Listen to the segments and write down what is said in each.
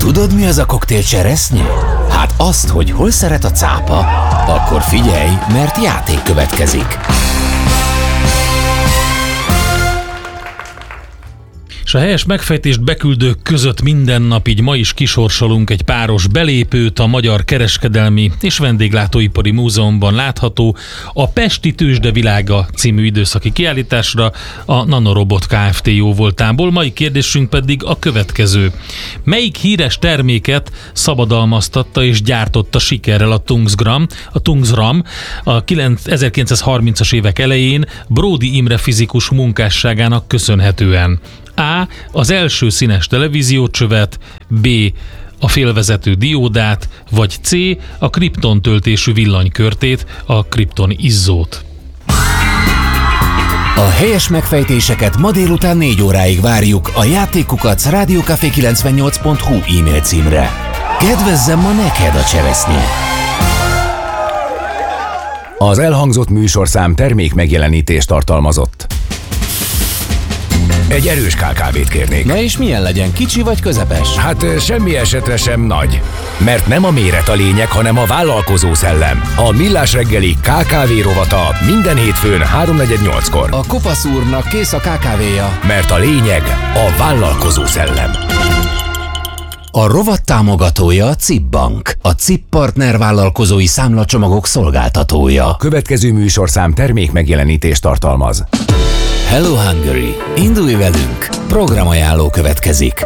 Tudod, mi az a koktél cseresznye? Hát azt, hogy hol szeret a cápa, akkor figyelj, mert játék következik. És a helyes megfejtést beküldők között minden nap, így ma is kisorsolunk egy páros belépőt a Magyar Kereskedelmi és Vendéglátóipari Múzeumban látható a Pesti Tőzsde világa című időszaki kiállításra a Nanorobot Kft. Jóvoltából. Mai kérdésünk pedig a következő. Melyik híres terméket szabadalmaztatta és gyártotta sikerrel a Tungsram a 1930-as évek elején Bródi Imre fizikus munkásságának köszönhetően? A. Az első színes televíziócsövet, B. a félvezető diódát, vagy C. a kripton töltésű villanykörtét, a kripton izzót. A helyes megfejtéseket ma délután 4 óráig várjuk a játékukac@rádiókafé98.hu e-mail címre. Kedvezzem ma neked a cseresznye! Az elhangzott műsorszám termék megjelenítést tartalmazott. Egy erős KKV-t kérnék. Na és milyen legyen, kicsi vagy közepes? Hát semmi esetre sem nagy. Mert nem a méret a lényeg, hanem a vállalkozó szellem. A Millás reggeli KKV rovata minden hétfőn 3:48-kor. A kopasz úrnak kész a KKV-ja. Mert a lényeg a vállalkozó szellem. A rovat támogatója a CIP Bank, a CIP Partner vállalkozói számlacsomagok szolgáltatója. Következő műsorszám termék megjelenítést tartalmaz. Hello Hungary! Indulj velünk! Programajánló következik.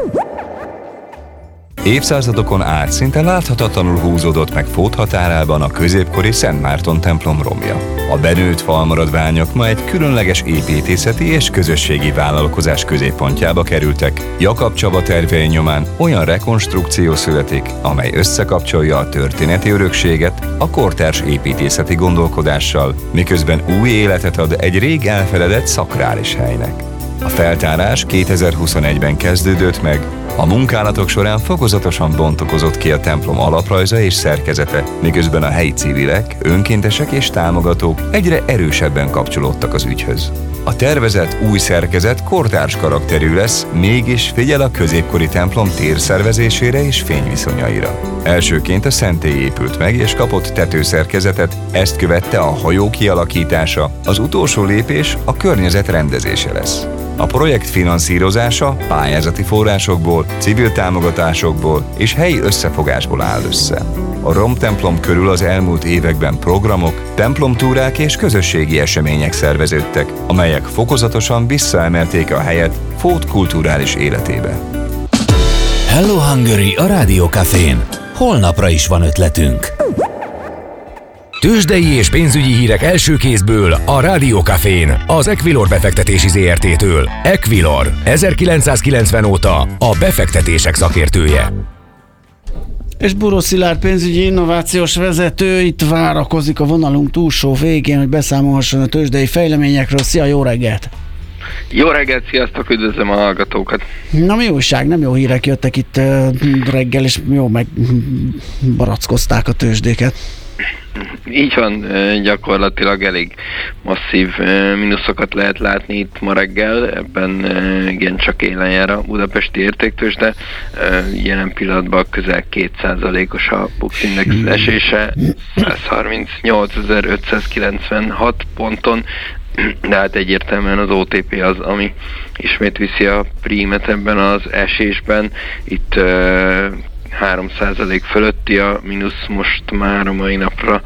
Évszázadokon át szinte láthatatlanul húzódott meg Fót határában a középkori Szent Márton templom romja. A benőtt falmaradványok ma egy különleges építészeti és közösségi vállalkozás középpontjába kerültek. Jakab Csaba tervei nyomán olyan rekonstrukció születik, amely összekapcsolja a történeti örökséget a kortárs építészeti gondolkodással, miközben új életet ad egy rég elfeledett szakrális helynek. A feltárás 2021-ben kezdődött meg, a munkálatok során fokozatosan bontakozott ki a templom alaprajza és szerkezete, miközben a helyi civilek, önkéntesek és támogatók egyre erősebben kapcsolódtak az ügyhöz. A tervezett új szerkezet kortárs karakterű lesz, mégis figyel a középkori templom térszervezésére és fényviszonyaira. Elsőként a szentély épült meg és kapott tetőszerkezetet, ezt követte a hajó kialakítása, az utolsó lépés a környezet rendezése lesz. A projekt finanszírozása pályázati forrásokból, civil támogatásokból és helyi összefogásból áll össze. A romtemplom körül az elmúlt években programok, templomtúrák és közösségi események szerveződtek, amelyek fokozatosan visszaemelték a helyet Fót kulturális életébe. Hello Hungary a Rádió Cafén. Holnapra is van ötletünk. Tőzsdei és pénzügyi hírek első kézből a Rádió Cafén, az Equilor befektetési ZRT-től. Equilor, 1990 óta a befektetések szakértője. És Buró Szilárd pénzügyi innovációs vezető itt várakozik a vonalunk túlsó végén, hogy beszámolhasson a tőzsdei fejleményekről. Szia, jó reggelt! Jó reggelt, sziasztok, üdvözlöm a hallgatókat! Na mi újság, nem jó hírek jöttek itt reggel, és jó megbarackozták a tőzsdéket. Így van, gyakorlatilag elég masszív mínuszokat lehet látni itt ma reggel, ebben igencsak élen jár a budapesti értéktőzsde, jelen pillanatban közel 2%-os a Bux Index esése, 138.596 ponton, de hát egyértelműen az OTP az, ami ismét viszi a prímet ebben az esésben. Itt 3% fölötti a mínusz most már a mai napra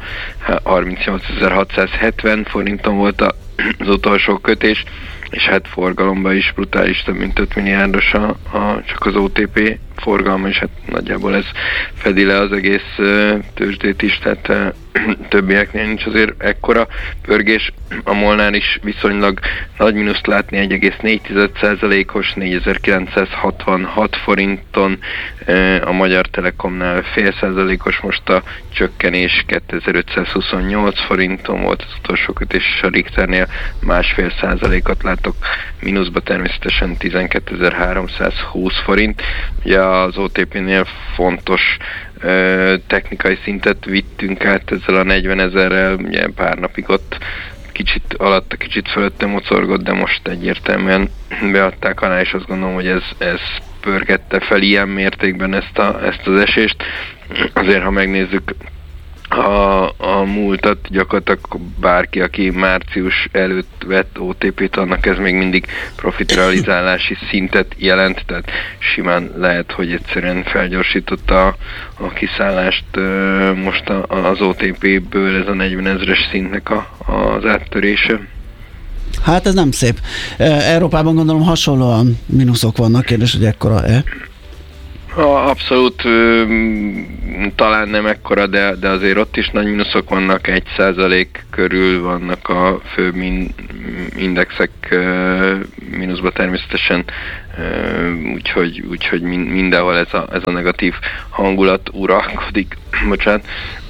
38.670 forinton volt az utolsó kötés, és hát forgalomban is brutális, több mint 5 milliárdos csak az OTP forgalma, és hát nagyjából ez fedi le az egész tőzsdét is, tehát többieknél nincs azért ekkora pörgés. A MOL-nál is viszonylag nagy mínuszt látni, 1,4%-os 4966 forinton, a Magyar Telekomnál fél százalékos most a csökkenés, 2528 forinton volt az utolsó kötés, és a Richternél 1,5%-ot látok mínuszba, természetesen 12.320 forint. Ugye az OTP-nél fontos technikai szintet vittünk át ezzel a 40 000-rel, ugye pár napig ott kicsit alatta, kicsit fölötte mocorgott, de most egyértelműen beadták alá, és azt gondolom, hogy ez pörgette fel ilyen mértékben ezt az esést. Azért, ha megnézzük a múltat, gyakorlatilag bárki, aki március előtt vett OTP-t, annak ez még mindig profitrealizálási szintet jelent, tehát simán lehet, hogy egyszerűen felgyorsította a kiszállást most az OTP-ből ez a 40 000-es szintnek az áttörése. Hát ez nem szép. Európában gondolom hasonlóan mínuszok vannak, kérdés, hogy ekkora-e? Abszolút, talán nem ekkora, de azért ott is nagy mínuszok vannak, 1% körül vannak a főbb indexek mínuszba természetesen, úgyhogy mindenhol ez a negatív hangulat uralkodik. Bocsánat.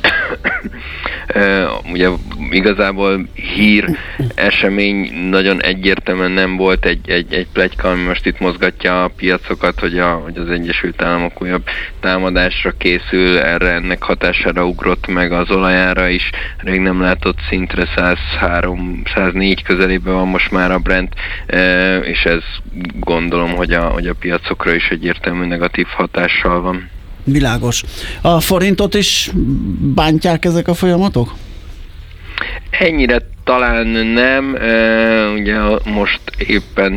Ugye igazából esemény nagyon egyértelműen nem volt, egy pletyka, ami most itt mozgatja a piacokat, hogy az Egyesült Államok újabb támadásra készül, ennek hatására ugrott meg az olajára is, rég nem látott szintre 103-104 közelében van most már a Brent, és ez gondolom, hogy a piacokra is egyértelmű negatív hatással van. Világos. A forintot is bántják ezek a folyamatok? Ennyire talán nem, ugye most éppen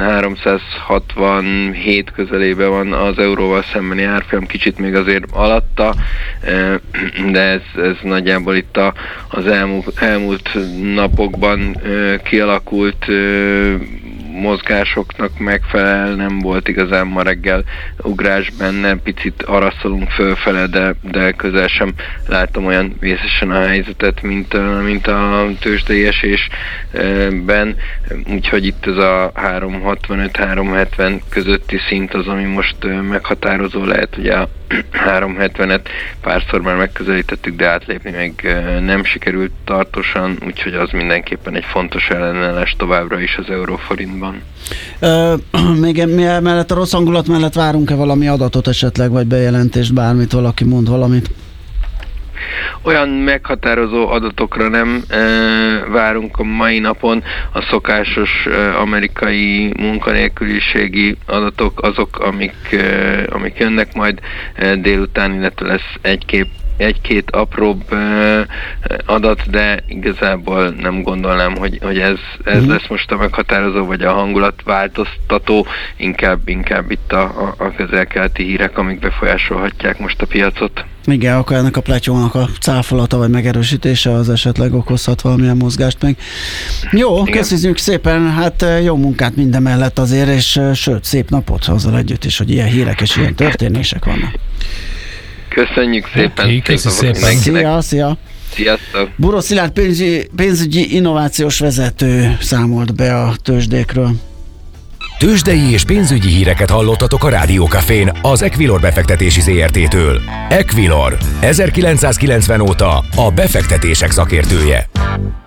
367 közelében van az euróval szembeni árfolyam, kicsit még azért alatta, de ez nagyjából itt az elmúlt napokban kialakult mozgásoknak megfelel, nem volt igazán ma reggel ugrás benne, picit araszolunk fölfele, de közel sem láttam olyan vészesen a helyzetet, mint a tőzsdei esésben, úgyhogy itt ez a 365-370 közötti szint az, ami most meghatározó lehet, ugye a 370-et párszor már megközelítettük, de átlépni meg nem sikerült tartósan, úgyhogy az mindenképpen egy fontos ellenállás továbbra is az euróforintban. Még mellett a rossz hangulat mellett várunk-e valami adatot esetleg, vagy bejelentést, bármit, valaki mond valamit? Olyan meghatározó adatokra nem várunk a mai napon. A szokásos amerikai munkanélküliségi adatok azok, amik jönnek majd délután, illetve lesz egy-két apróbb adat, de igazából nem gondolnám, hogy ez lesz most a meghatározó, vagy a hangulatváltoztató, inkább itt a közel-keleti hírek, amik befolyásolhatják most a piacot. Igen, akkor ennek a pletyónak a cáfolata vagy megerősítése az esetleg okozhat valamilyen mozgást meg. Jó, köszönjük szépen, hát jó munkát minden mellett azért, és sőt, szép napot azzal együtt is, hogy ilyen hírek és ilyen történések vannak. Köszönjük szépen. Köszönjük szépen. Szia. Sziasztok. Buró Szilárd pénzügyi innovációs vezető számolt be a tőzsdékről. Tőzsdei és pénzügyi híreket hallottatok a Rádió Cafén az Equilor befektetési ZRT-től. Equilor, 1990 óta a befektetések szakértője.